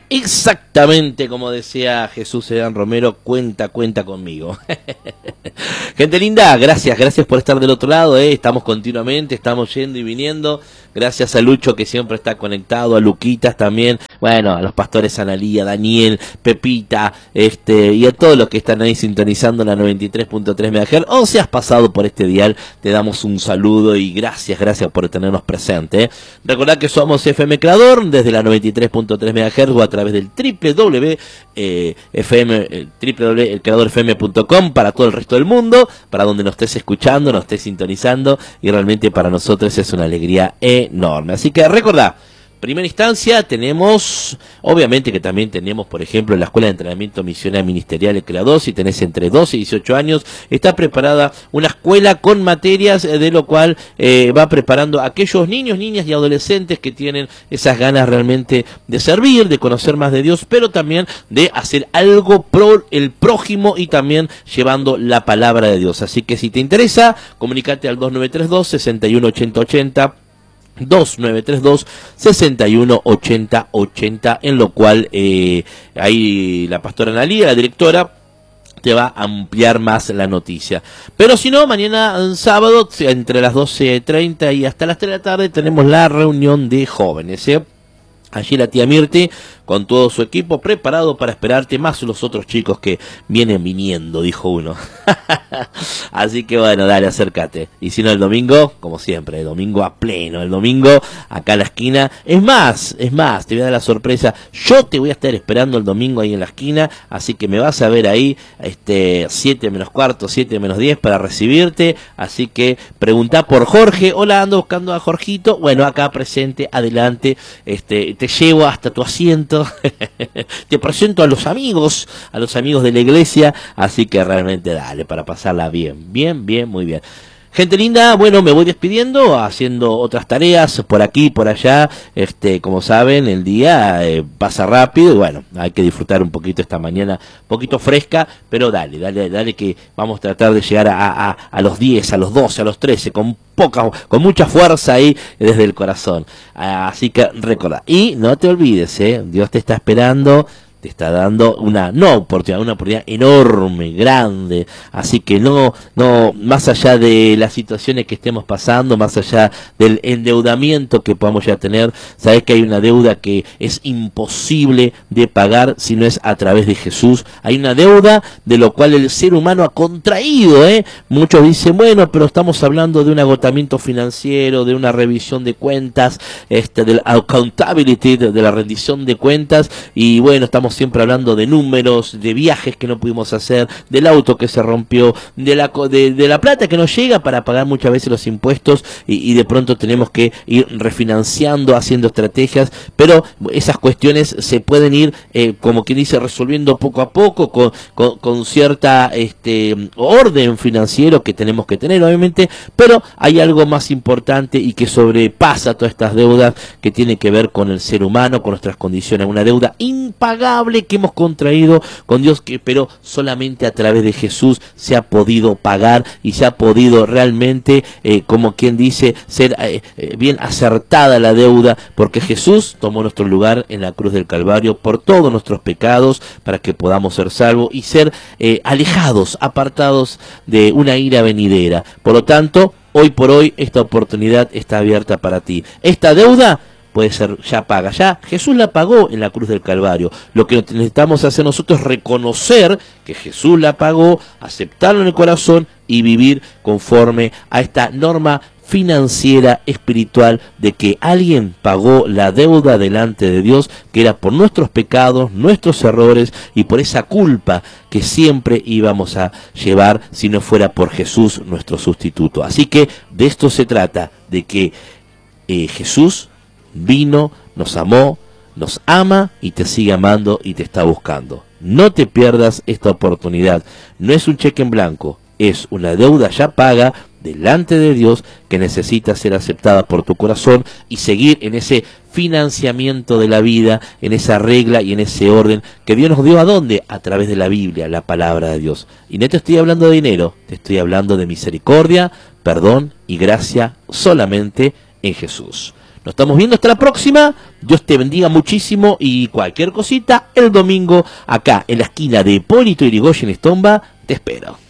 Exactamente como decía Jesús Sedán Romero, cuenta conmigo. Gente linda, gracias por estar del otro lado, estamos continuamente, estamos yendo y viniendo. Gracias a Lucho que siempre está conectado, a Luquitas también, bueno, a los pastores Analía, Daniel, Pepita, y a todos los que están ahí sintonizando la 93.3 MHz. O si has pasado por este dial, te damos un saludo y gracias por tenernos presente. Recordad que somos FM Creador desde la 93.3 MHz o a través del www.elcreadorfm.com para todo el resto del mundo, para donde nos estés escuchando, nos estés sintonizando, y realmente para nosotros es una alegría enorme. Así que recordá, primera instancia tenemos, obviamente que también tenemos, por ejemplo, la Escuela de Entrenamiento Misional Ministerial El Creador. Si tenés entre 12 y 18 años, está preparada una escuela con materias, de lo cual va preparando a aquellos niños, niñas y adolescentes que tienen esas ganas realmente de servir, de conocer más de Dios, pero también de hacer algo pro el prójimo y también llevando la palabra de Dios. Así que si te interesa, comunícate al 2932-618080, 2932-618080, en lo cual ahí la pastora Analía, la directora, te va a ampliar más la noticia. Pero si no, mañana sábado, entre las 12:30 y hasta las 3 de la tarde, tenemos la reunión de jóvenes, Allí la tía Mirti con todo su equipo preparado para esperarte, más los otros chicos que vienen viniendo, dijo uno. Así que bueno, dale, acércate. Y si no, el domingo, como siempre, el domingo a pleno, el domingo acá en la esquina. Es más, te voy a dar la sorpresa. Yo te voy a estar esperando el domingo ahí en la esquina, así que me vas a ver ahí, 7 menos cuarto, 7 menos 10 para recibirte. Así que preguntá por Jorge. Hola, ando buscando a Jorgito. Bueno, acá presente, adelante, te llevo hasta tu asiento. Te presento a los amigos de la iglesia, así que realmente dale, para pasarla bien, muy bien. Gente linda, bueno, me voy despidiendo, haciendo otras tareas por aquí, por allá. Como saben, el día pasa rápido y bueno, hay que disfrutar un poquito esta mañana, un poquito fresca, pero dale que vamos a tratar de llegar a los 10, a los 12, a los 13, con mucha fuerza ahí desde el corazón. Así que recordá, y no te olvides, Dios te está esperando. Te está dando una oportunidad enorme, grande. Así que no, más allá de las situaciones que estemos pasando, más allá del endeudamiento que podamos ya tener, sabes que hay una deuda que es imposible de pagar si no es a través de Jesús. Hay una deuda de lo cual el ser humano ha contraído, Muchos dicen, bueno, pero estamos hablando de un agotamiento financiero, de una revisión de cuentas, del accountability, de la rendición de cuentas, y bueno, estamos siempre hablando de números, de viajes que no pudimos hacer, del auto que se rompió, de la plata que nos llega para pagar muchas veces los impuestos, y de pronto tenemos que ir refinanciando, haciendo estrategias, pero esas cuestiones se pueden ir, como quien dice, resolviendo poco a poco, con cierta orden financiero que tenemos que tener, obviamente, pero hay algo más importante y que sobrepasa todas estas deudas, que tiene que ver con el ser humano, con nuestras condiciones, una deuda impagable que hemos contraído con Dios, pero solamente a través de Jesús se ha podido pagar y se ha podido realmente, como quien dice, ser bien acertada la deuda, porque Jesús tomó nuestro lugar en la cruz del Calvario por todos nuestros pecados, para que podamos ser salvos y ser alejados, apartados de una ira venidera. Por lo tanto, hoy por hoy esta oportunidad está abierta para ti. Esta deuda puede ser ya paga, ya Jesús la pagó en la cruz del Calvario. Lo que necesitamos hacer nosotros es reconocer que Jesús la pagó, aceptarlo en el corazón y vivir conforme a esta norma financiera, espiritual, de que alguien pagó la deuda delante de Dios, que era por nuestros pecados, nuestros errores y por esa culpa que siempre íbamos a llevar si no fuera por Jesús, nuestro sustituto. Así que de esto se trata, de que Jesús vino, nos amó, nos ama y te sigue amando y te está buscando. No te pierdas esta oportunidad. No es un cheque en blanco, es una deuda ya paga delante de Dios, que necesita ser aceptada por tu corazón y seguir en ese financiamiento de la vida, en esa regla y en ese orden que Dios nos dio. ¿A dónde? A través de la Biblia, la palabra de Dios. Y no te estoy hablando de dinero, te estoy hablando de misericordia, perdón y gracia solamente en Jesús. Nos estamos viendo hasta la próxima. Dios te bendiga muchísimo y cualquier cosita, el domingo acá en la esquina de Hipólito Yrigoyen Estomba, te espero.